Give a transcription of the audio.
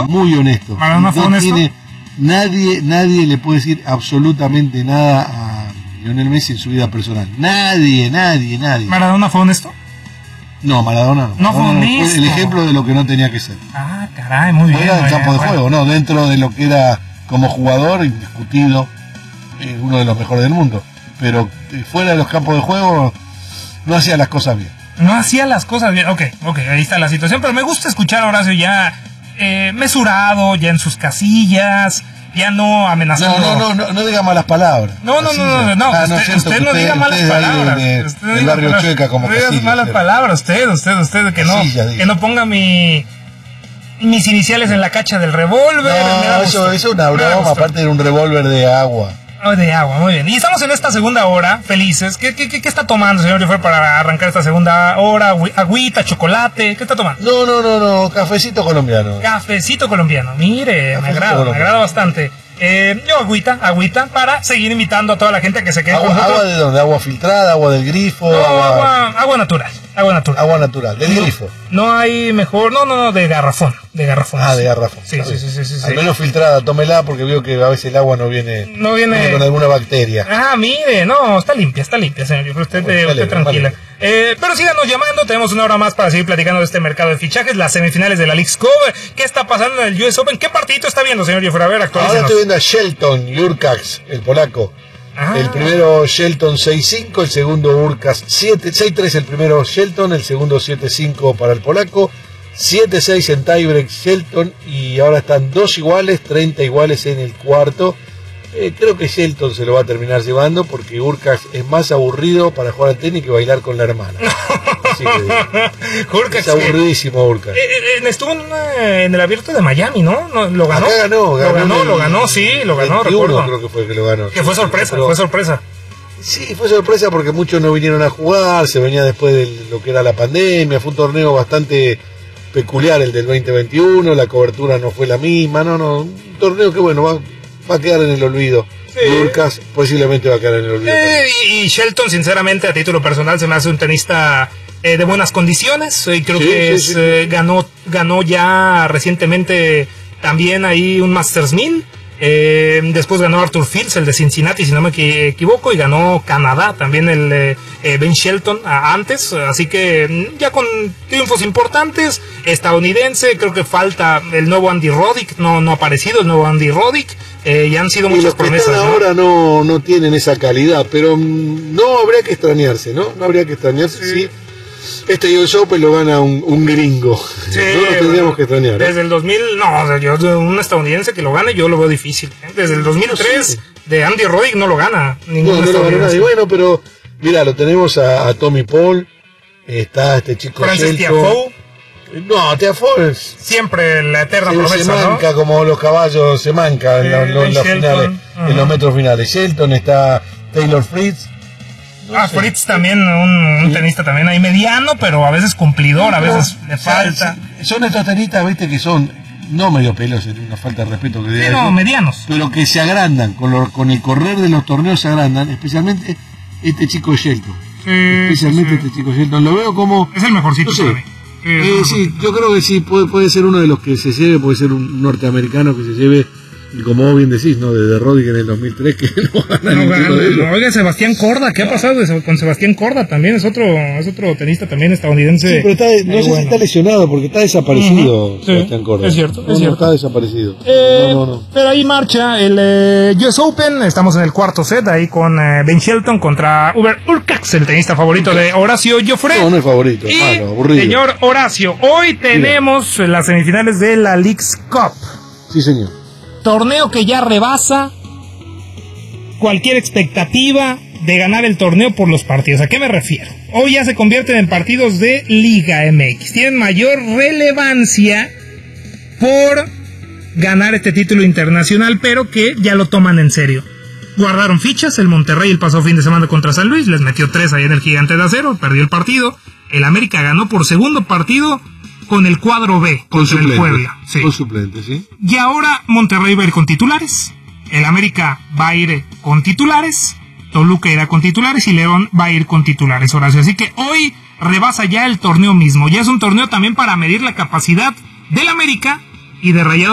Muy honesto. ¿Maradona fue honesto? Nadie le puede decir absolutamente nada a Lionel Messi en su vida personal. Nadie. ¿Maradona fue honesto? No, Maradona no. No fue honesto. Fue el ejemplo de lo que no tenía que ser. Ah, caray, muy bien. Fuera del campo de juego, ¿no? Dentro de lo que era como jugador, indiscutido, uno de los mejores del mundo. Pero fuera de los campos de juego, no hacía las cosas bien. No hacía las cosas bien. Ok, ahí está la situación. Pero me gusta escuchar a Horacio ya mesurado, ya en sus casillas, ya no amenazando. No diga malas palabras. No. Usted no diga malas palabras. El barrio Chueca como que sí. Malas palabras, usted que no ponga mis iniciales en la cacha del revólver. No, eso es una broma, aparte de un revólver de agua. De agua, muy bien. Y estamos en esta segunda hora, felices. ¿Qué está tomando, señor Jofre, para arrancar esta segunda hora? ¿Agüita, chocolate? ¿Qué está tomando? No, cafecito colombiano. Cafecito colombiano, mire, me agrada bastante. Yo agüita, para seguir invitando a toda la gente a que se quede con nosotros. ¿Agua de dónde? ¿Agua filtrada? ¿Agua del grifo? No, agua natural. Agua natural, del grifo. No hay mejor, de garrafón. De garrafón. Sí. Al menos filtrada, tómela, porque veo que a veces el agua no viene con alguna bacteria. Mire, está limpia, señor. Usted tranquila. Vale. Pero síganos llamando, tenemos una hora más para seguir platicando de este mercado de fichajes, las semifinales de la Leagues Cup. ¿Qué está pasando en el US Open? ¿Qué partidito está viendo, señor Jofre? A ver, actualícenos. Ahora estoy viendo a Shelton Urcax, el polaco. El primero Shelton 6-5, el segundo Urcax 6-3, el primero Shelton, el segundo 7-5 para el polaco, 7-6 en tiebreak Shelton, y ahora están 2 iguales, 30 iguales en el cuarto. Creo que Shelton se lo va a terminar llevando porque Urcax es más aburrido para jugar al tenis que bailar con la hermana. Así que Urcax es aburridísimo Urcax. Estuvo en el abierto de Miami, ¿no? Lo ganó. Acá lo ganó, recuerdo. Creo que fue el que lo ganó. Que fue sorpresa, Sí, fue sorpresa porque muchos no vinieron a jugar, se venía después de lo que era la pandemia, fue un torneo bastante peculiar el del 2021, la cobertura no fue la misma, un torneo que va a quedar en el olvido. Sí. Urcax posiblemente va a quedar en el olvido. Y Shelton, sinceramente, a título personal, se me hace un tenista de buenas condiciones. Creo que ganó ya recientemente también ahí un Masters 1000. Después ganó Arthur Fields, el de Cincinnati, si no me equivoco, y ganó Canadá también el Ben Shelton antes, así que ya con triunfos importantes. Estadounidense, creo que falta el nuevo Andy Roddick, no ha aparecido el nuevo Andy Roddick, ya han sido muchas promesas. Ahora no tienen esa calidad, pero no habría que extrañarse, ¿no? No habría que extrañarse, sí. Este US Open lo gana un gringo. Sí, no nos tendríamos que extrañar. Desde el 2000, un estadounidense que lo gane, yo lo veo difícil. Desde el 2003, de Andy Roddick no lo gana ningún estadounidense. No lo gana nadie. Bueno, pero mira, lo tenemos a Tommy Paul, está este chico Francis Tiafoe. No, Tiafoe es siempre la eterna promesa, se manca, ¿no? Como los caballos se mancan en los finales, en los metros finales. Shelton, está Taylor Fritz. Fritz también, un tenista también ahí mediano, pero a veces cumplidor, a veces le falta. Son estos tenistas, viste, que son, no medio pelos, es una falta de respeto que diga. Medianos. Pero que se agrandan, con el correr de los torneos se agrandan, especialmente este chico Shelton. Este chico Shelton, lo veo como... Es el mejorcito para mí. Sí, yo creo que sí, puede ser uno de los que se lleve, puede ser un norteamericano que se lleve. Y como vos bien decís, ¿no? De Roddick en el 2003, que no gana ninguno de ellos. Oiga, Sebastián Corda, ¿qué ha pasado con Sebastián Corda? También es otro tenista también estadounidense. Sí, pero no sé si está lesionado, porque está desaparecido Sebastián Corda. Es cierto. Está desaparecido. Pero ahí marcha el US Open, estamos en el cuarto set, ahí con Ben Shelton contra Urcax, el tenista favorito de Horacio Jofre. No es favorito, aburrido. Señor Horacio, hoy tenemos las semifinales de la Leagues Cup. Sí, señor. Torneo que ya rebasa cualquier expectativa de ganar el torneo por los partidos. ¿A qué me refiero? Hoy ya se convierten en partidos de Liga MX. Tienen mayor relevancia por ganar este título internacional, pero que ya lo toman en serio. Guardaron fichas, el Monterrey el pasado fin de semana contra San Luis, les metió 3 ahí en el Gigante de Acero, perdió el partido. El América ganó por segundo partido con el cuadro B contra el Puebla. Sí. Con suplente, sí. Y ahora Monterrey va a ir con titulares, el América va a ir con titulares, Toluca irá con titulares y León va a ir con titulares, Horacio. Así que hoy rebasa ya el torneo mismo. Ya es un torneo también para medir la capacidad del América y de Rayados